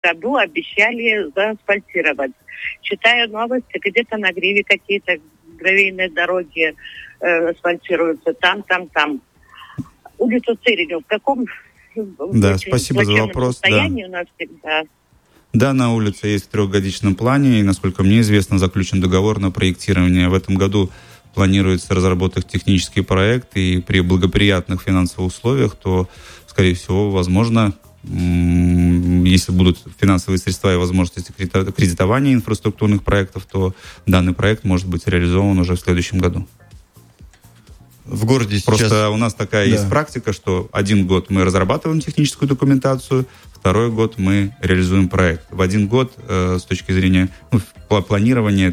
году обещали заасфальтировать. Читаю новости, где-то на Гриве какие-то гравийные дороги асфальтируются, там. Улицу Цириню в каком спасибо за вопрос. Состоянии у нас всегда? Да, на улице есть в 3-годичном плане, и, насколько мне известно, заключен договор на проектирование. В этом году планируется разработать технический проект, и при благоприятных финансовых условиях, то, скорее всего, возможно, если будут финансовые средства и возможности кредитования инфраструктурных проектов, то данный проект может быть реализован уже в следующем году. В городе сейчас... Просто у нас такая есть практика, что 1 год мы разрабатываем техническую документацию, 2 год мы реализуем проект. В 1 год с точки зрения планирования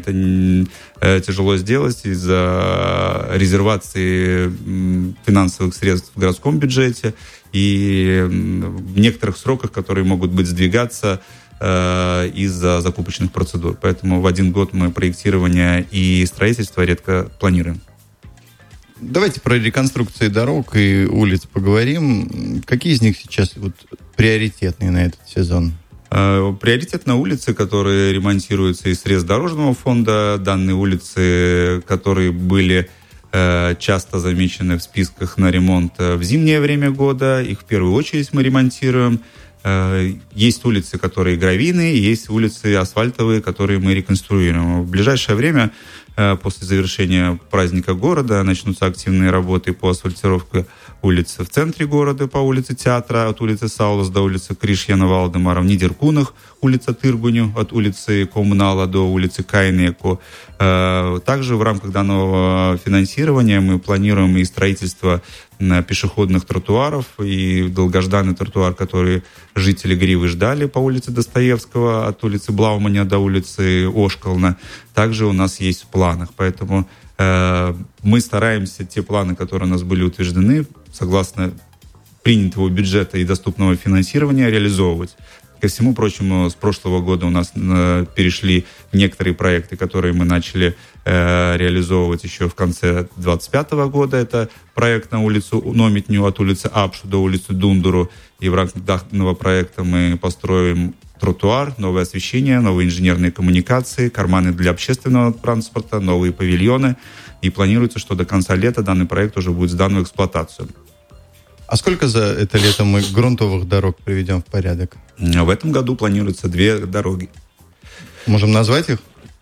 это тяжело сделать из-за резервации финансовых средств в городском бюджете и в некоторых сроках, которые могут быть сдвигаться из-за закупочных процедур. Поэтому в 1 год мы проектирование и строительство редко планируем. Давайте про реконструкции дорог и улиц поговорим. Какие из них сейчас приоритетные на этот сезон? Приоритет на улицы, которые ремонтируются из средств дорожного фонда. Данные улицы, которые были часто замечены в списках на ремонт в зимнее время года, их в первую очередь мы ремонтируем. Есть улицы, которые гравийные, есть улицы асфальтовые, которые мы реконструируем. В ближайшее время, после завершения праздника города, начнутся активные работы по асфальтировке улиц в центре города, по улице Театра, от улицы Саулас до улицы Кришьяна Валдемара, в Нидеркунах, улица Тыргуню, от улицы Коммунала до улицы Кайнеко. Также в рамках данного финансирования мы планируем и строительство пешеходных тротуаров, и долгожданный тротуар, который жители Гривы ждали по улице Достоевского, от улицы Блауманя до улицы Ошколна, также у нас есть в планах. Поэтому мы стараемся те планы, которые у нас были утверждены, согласно принятого бюджета и доступного финансирования, реализовывать. Ко всему прочему, с прошлого года у нас перешли некоторые проекты, которые мы начали реализовывать еще в конце 2025 года. Это проект на улицу Номитню от улицы Апшу до улицы Дундуру. И в рамках данного проекта мы построим тротуар, новое освещение, новые инженерные коммуникации, карманы для общественного транспорта, новые павильоны. И планируется, что до конца лета данный проект уже будет сдан в эксплуатацию. А сколько за это лето мы грунтовых дорог приведем в порядок? В этом году планируется 2 дороги. Можем назвать их?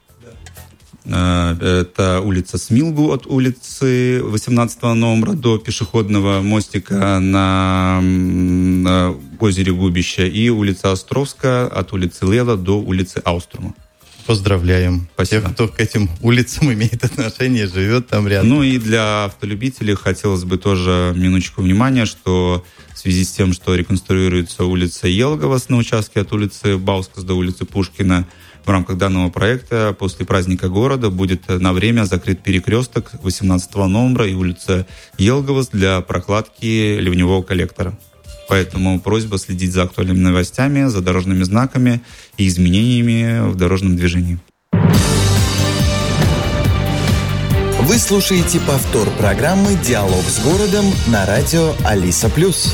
Это улица Смилгу от улицы 18 номера до пешеходного мостика на озере Губище и улица Островская от улицы Лела до улицы Ауструма. Поздравляем. Спасибо. Тех, кто к этим улицам имеет отношение, живет там рядом. Ну и для автолюбителей хотелось бы тоже минуточку внимания, что в связи с тем, что реконструируется улица Елговас на участке от улицы Баускас до улицы Пушкина, в рамках данного проекта после праздника города будет на время закрыт перекресток 18 номера и улица Елговас для прокладки ливневого коллектора. Поэтому просьба следить за актуальными новостями, за дорожными знаками и изменениями в дорожном движении. Вы слушаете повтор программы «Диалог с городом» на радио Алиса+.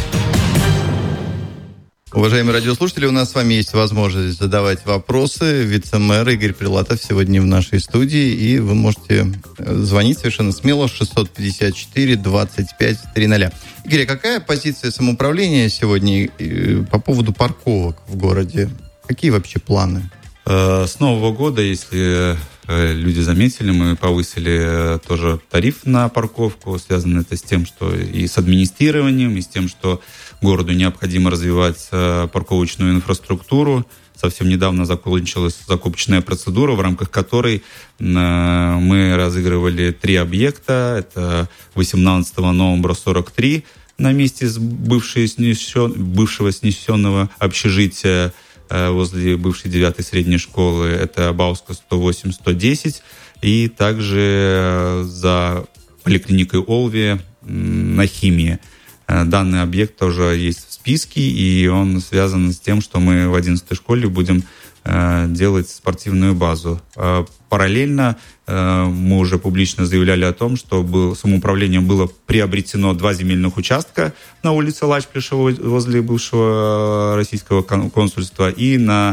Уважаемые радиослушатели, у нас с вами есть возможность задавать вопросы. Вице-мэр Игорь Прилатов сегодня в нашей студии, и вы можете звонить совершенно смело 654-25-00. Игорь, а какая позиция самоуправления сегодня по поводу парковок в городе? Какие вообще планы? С Нового года, если люди заметили, мы повысили тоже тариф на парковку. Связано это с тем, что и с администрированием, и с тем, что городу необходимо развивать парковочную инфраструктуру. Совсем недавно закончилась закупочная процедура, в рамках которой мы разыгрывали 3 объекта. Это 18 номера 43 на месте бывшего снесенного общежития возле бывшей 9-й средней школы. Это Бауска 108-110. И также за поликлиникой Олви на Химии. Данный объект тоже есть в списке, и он связан с тем, что мы в 11-й школе будем делать спортивную базу. Параллельно мы уже публично заявляли о том, что самоуправлением было приобретено 2 земельных участка на улице Лачплиша возле бывшего российского консульства и на